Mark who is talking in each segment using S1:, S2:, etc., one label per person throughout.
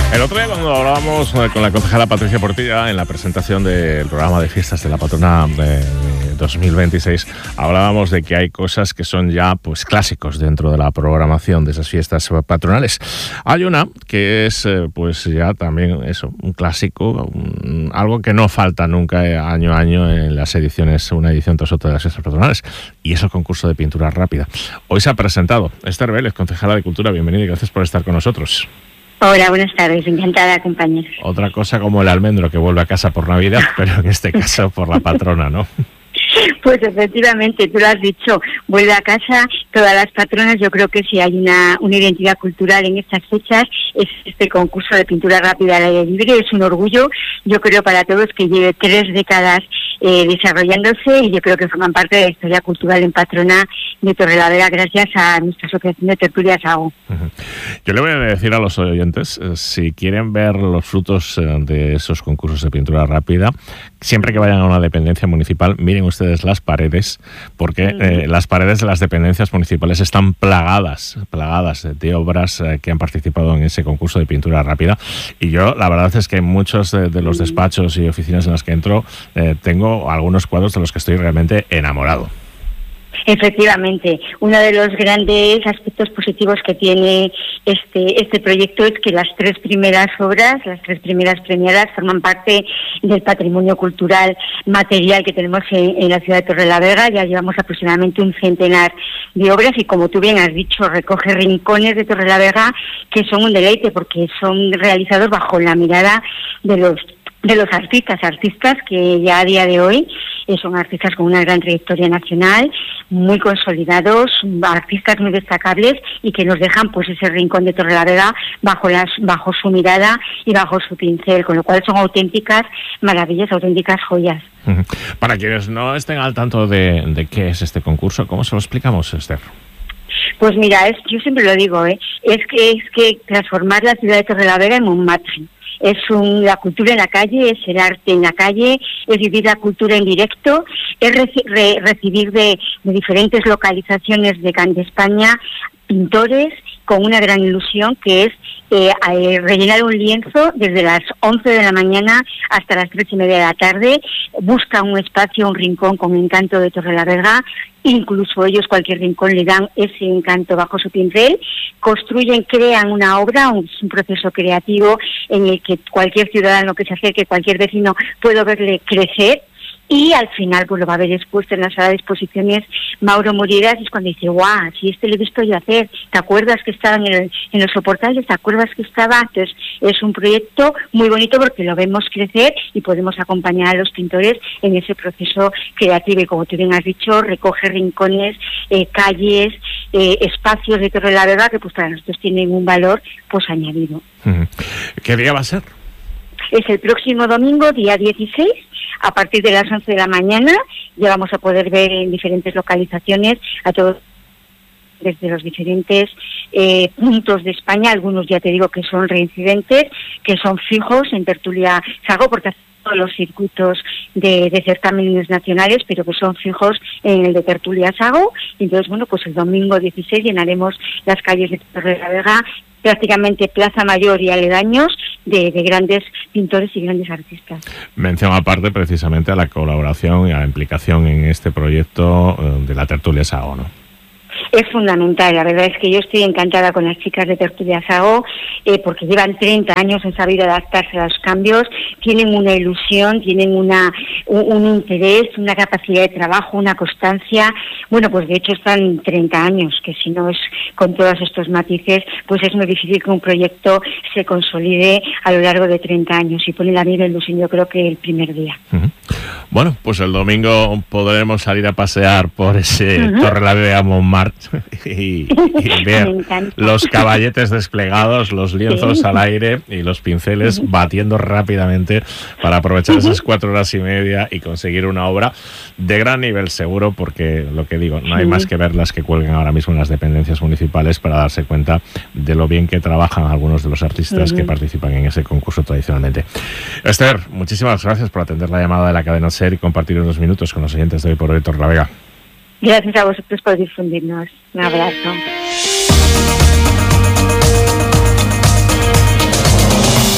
S1: El otro día, cuando hablábamos con la concejala Patricia Portilla en la presentación del programa de fiestas de la patrona de 2026, hablábamos de que hay cosas que son ya pues clásicos dentro de la programación de esas fiestas patronales. Hay una que es pues ya también eso, un clásico, algo que no falta nunca año a año en las ediciones, una edición tras otra de las fiestas patronales, y es el concurso de pintura rápida. Hoy se ha presentado. Esther Vélez, concejala de Cultura, bienvenida y gracias por estar con nosotros.
S2: Hola, buenas tardes, encantada de acompañaros.
S1: Otra cosa como el almendro que vuelve a casa por Navidad, pero en este caso por la patrona, ¿no?
S2: Pues efectivamente, tú lo has dicho, vuelve a casa todas las patronas. Yo creo que si hay una identidad cultural en estas fechas, es este concurso de pintura rápida al aire libre. Es un orgullo, yo creo, para todos, que lleve 3 décadas desarrollándose, y yo creo que forman parte de la historia cultural en patrona de Torrelavega, gracias a nuestra asociación de Tertulias Sago.
S1: Yo le voy a decir a los oyentes, si quieren ver los frutos de esos concursos de pintura rápida, siempre que vayan a una dependencia municipal, miren ustedes las paredes, porque las paredes de las dependencias municipales están plagadas de obras que han participado en ese concurso de pintura rápida. Y yo, la verdad es que en muchos de los despachos y oficinas en las que entro, tengo algunos cuadros de los que estoy realmente enamorado.
S2: Efectivamente, uno de los grandes aspectos positivos que tiene este proyecto es que las 3 primeras obras, las 3 primeras premiadas, forman parte del patrimonio cultural material que tenemos en la ciudad de Torrelavega. Ya llevamos aproximadamente un centenar de obras y, como tú bien has dicho, recoge rincones de Torrelavega que son un deleite, porque son realizados bajo la mirada de los artistas que ya a día de hoy son artistas con una gran trayectoria nacional, muy consolidados, artistas muy destacables, y que nos dejan pues ese rincón de Torrelavega bajo su mirada y bajo su pincel, con lo cual son auténticas maravillas, auténticas joyas.
S1: Para quienes no estén al tanto de qué es este concurso, ¿cómo se lo explicamos, Esther?
S2: Pues mira, yo siempre lo digo, es que transformar la ciudad de Torrelavega en Montmartre. Es la cultura en la calle, es el arte en la calle, es vivir la cultura en directo, es recibir de diferentes localizaciones de España pintores con una gran ilusión, que es rellenar un lienzo desde las 11 de la mañana hasta las 3:30 de la tarde. Buscan un espacio, un rincón con encanto de Torrelavega. Incluso ellos, cualquier rincón, le dan ese encanto bajo su pincel. Construyen, crean una obra, un proceso creativo en el que cualquier ciudadano que se acerque, cualquier vecino, puede verle crecer. Y al final pues lo va a ver expuesto en la sala de exposiciones Mauro Morieras, y es cuando dice: ¡guau! Si lo he visto yo hacer, ¿te acuerdas que estaba en los soportales? ¿Te acuerdas que estaba? Entonces es un proyecto muy bonito porque lo vemos crecer y podemos acompañar a los pintores en ese proceso creativo. Y como tú bien has dicho, recoge rincones, calles, espacios de Torrelavega que pues para nosotros tienen un valor pues añadido.
S1: ¿Qué día va a ser?
S2: Es el próximo domingo, día 16, a partir de las 11 de la mañana. Ya vamos a poder ver en diferentes localizaciones a todos desde los diferentes puntos de España. Algunos ya te digo que son reincidentes, que son fijos en Tertulia Sago, porque hacen todos los circuitos de certámenes nacionales, pero que son fijos en el de Tertulia Sago. Entonces, bueno, pues el domingo 16 llenaremos las calles de Torrelavega, prácticamente Plaza Mayor y aledaños, de grandes pintores y grandes artistas. Mención
S1: aparte precisamente a la colaboración y a la implicación en este proyecto de la Tertulia Sago, ¿no?
S2: Es fundamental, la verdad es que yo estoy encantada con las chicas de Tertulia Sago, porque llevan 30 años, han sabido adaptarse a los cambios, tienen una ilusión, tienen un interés, una capacidad de trabajo, una constancia. Bueno, pues de hecho están 30 años, que si no es con todos estos matices, pues es muy difícil que un proyecto se consolide a lo largo de 30 años, y ponen la misma ilusión, yo creo, que el primer día.
S1: Bueno, pues el domingo podremos salir a pasear por ese Torrelavega Montmartre y ver los caballetes desplegados, los lienzos al aire y los pinceles batiendo rápidamente para aprovechar esas 4 horas y media y conseguir una obra de gran nivel, seguro, porque lo que digo, no hay más que ver las que cuelgan ahora mismo en las dependencias municipales para darse cuenta de lo bien que trabajan algunos de los artistas que participan en ese concurso tradicionalmente. Esther, muchísimas gracias por atender la llamada de la cadena SER y compartir unos minutos con los oyentes de Hoy por Hoy Torrelavega.
S2: Gracias a vosotros por difundirnos. Un abrazo.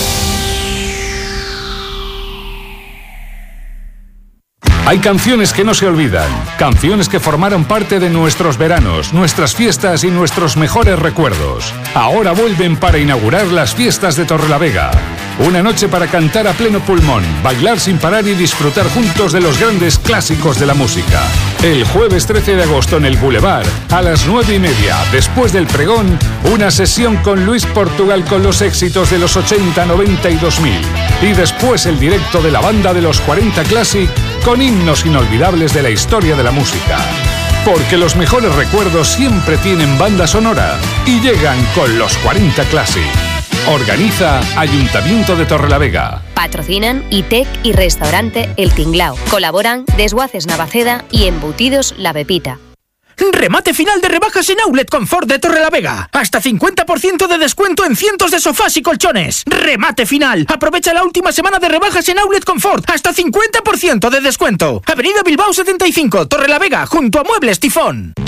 S3: Hay canciones que no se olvidan, canciones que formaron parte de nuestros veranos, nuestras fiestas y nuestros mejores recuerdos. Ahora vuelven para inaugurar las fiestas de Torrelavega. Una noche para cantar a pleno pulmón, bailar sin parar y disfrutar juntos de los grandes clásicos de la música. El jueves 13 de agosto en el Boulevard, a las 9:30, después del pregón, una sesión con Luis Portugal con los éxitos de los 80, 90 y 2000. Y después el directo de la banda de los 40 Classic con himnos inolvidables de la historia de la música. Porque los mejores recuerdos siempre tienen banda sonora y llegan con los 40 Classic. Organiza Ayuntamiento de Torrelavega.
S4: Patrocinan ITEC y Restaurante El Tinglao. Colaboran Desguaces Navaceda y Embutidos La Pepita.
S5: Remate final de rebajas en Outlet Confort de Torrelavega. Hasta 50% de descuento en cientos de sofás y colchones. Remate final. Aprovecha la última semana de rebajas en Outlet Confort. Hasta 50% de descuento. Avenida Bilbao 75, Torrelavega, junto a Muebles Tifón.